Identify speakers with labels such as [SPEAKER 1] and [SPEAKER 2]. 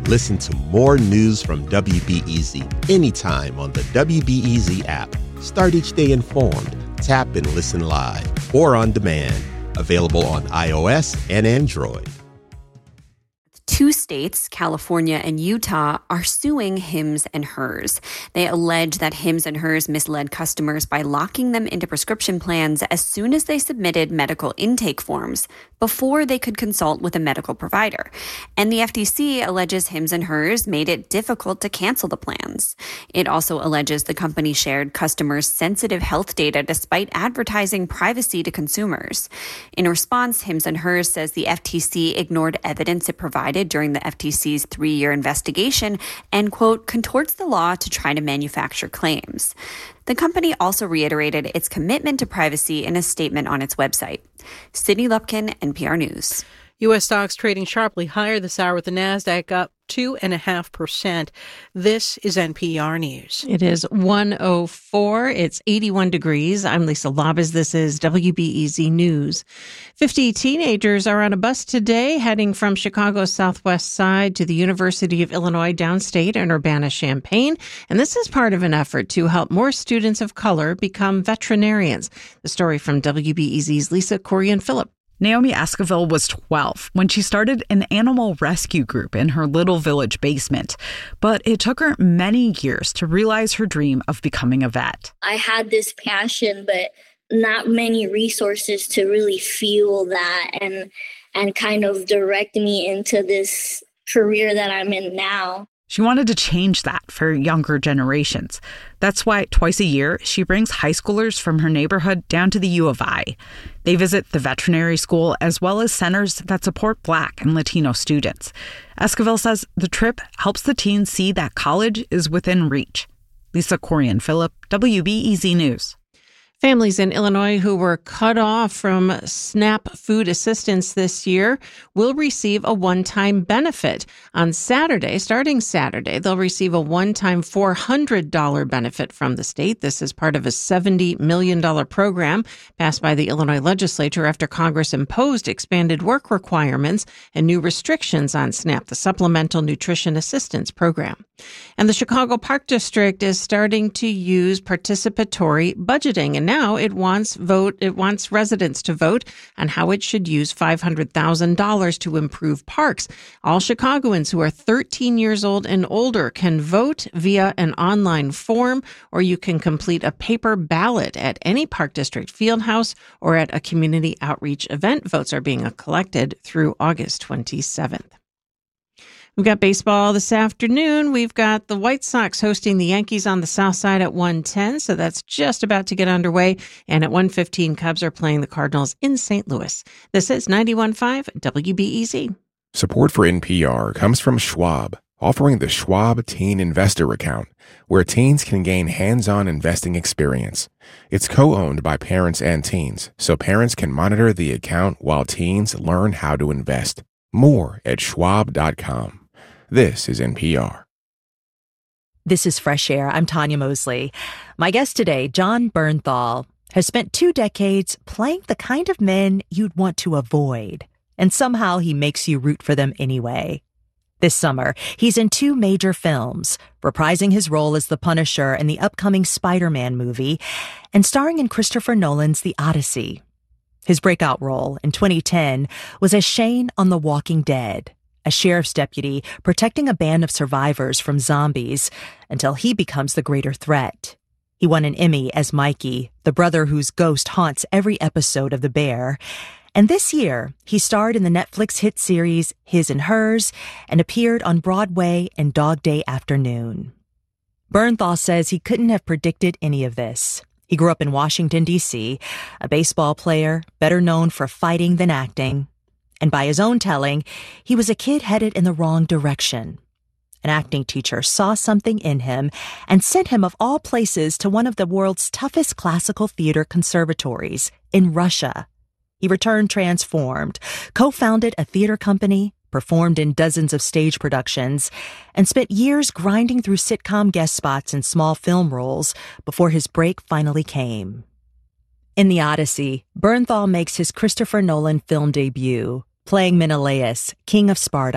[SPEAKER 1] Listen to more news from WBEZ anytime on the WBEZ app. Start each day informed. Tap and listen live or on demand. Available on iOS and Android.
[SPEAKER 2] Two states, California and Utah, are suing Hims and Hers. They allege that Hims and Hers misled customers by locking them into prescription plans as soon as they submitted medical intake forms before they could consult with a medical provider. And the FTC alleges Hims and Hers made it difficult to cancel the plans. It also alleges the company shared customers' sensitive health data despite advertising privacy to consumers. In response, Hims and Hers says the FTC ignored evidence it provided during the FTC's 3-year investigation and, quote, contorts the law to try to manufacture claims. The company also reiterated its commitment to privacy in a statement on its website. Sydney Lupkin, NPR News.
[SPEAKER 3] U.S. stocks trading sharply higher this hour with the Nasdaq up 2.5%. This is NPR News.
[SPEAKER 4] It is 1:04. It's 81 degrees. I'm Lisa Labas. This is WBEZ News. 50 teenagers are on a bus today heading from Chicago's southwest side to the University of Illinois downstate in Urbana-Champaign. And this is part of an effort to help more students of color become veterinarians. The story from WBEZ's Lisa Corian-Phillip.
[SPEAKER 5] Naomi Esquivel was 12 when she started an animal rescue group in her little village basement. But it took her many years to realize her dream of becoming a vet.
[SPEAKER 6] I had this passion, but not many resources to really fuel that and kind of direct me into this career that I'm in now.
[SPEAKER 5] She wanted to change that for younger generations. That's why twice a year, she brings high schoolers from her neighborhood down to the U of I. They visit the veterinary school as well as centers that support Black and Latino students. Esquivel says the trip helps the teens see that college is within reach. Lisa Corian-Phillip, WBEZ News.
[SPEAKER 4] Families in Illinois who were cut off from SNAP food assistance this year will receive a one-time benefit. On Saturday, starting Saturday, they'll receive a one-time $400 benefit from the state. This is part of a $70 million program passed by the Illinois legislature after Congress imposed expanded work requirements and new restrictions on SNAP, the Supplemental Nutrition Assistance Program. And the Chicago Park District is starting to use participatory budgeting, and now it wants residents to vote on how it should use $500,000 to improve parks. All Chicagoans who are 13 years old and older can vote via an online form, or you can complete a paper ballot at any Park District field house or at a community outreach event. Votes are being collected through August 27th. We've got baseball this afternoon. We've got the White Sox hosting the Yankees on the south side at 1:10, so that's just about to get underway. And at 1:15, Cubs are playing the Cardinals in St. Louis. This is 91.5 WBEZ.
[SPEAKER 7] Support for NPR comes from Schwab, offering the Schwab Teen Investor Account, where teens can gain hands-on investing experience. It's co-owned by parents and teens, so parents can monitor the account while teens learn how to invest. More at schwab.com. This is NPR.
[SPEAKER 8] This is Fresh Air. I'm Tanya Mosley. My guest today, Jon Bernthal, has spent 2 decades playing the kind of men you'd want to avoid. And somehow he makes you root for them anyway. This summer, he's in 2 major films, reprising his role as the Punisher in the upcoming Spider-Man movie and starring in Christopher Nolan's The Odyssey. His breakout role in 2010 was as Shane on The Walking Dead, a sheriff's deputy protecting a band of survivors from zombies until he becomes the greater threat. He won an Emmy as Mikey, the brother whose ghost haunts every episode of The Bear. And this year, he starred in the Netflix hit series His and Hers and appeared on Broadway in Dog Day Afternoon. Bernthal says he couldn't have predicted any of this. He grew up in Washington, D.C., a baseball player, better known for fighting than acting. And by his own telling, he was a kid headed in the wrong direction. An acting teacher saw something in him and sent him, of all places, to one of the world's toughest classical theater conservatories in Russia. He returned transformed, co-founded a theater company, performed in dozens of stage productions, and spent years grinding through sitcom guest spots and small film roles before his break finally came. In The Odyssey, Bernthal makes his Christopher Nolan film debut, playing Menelaus, king of Sparta.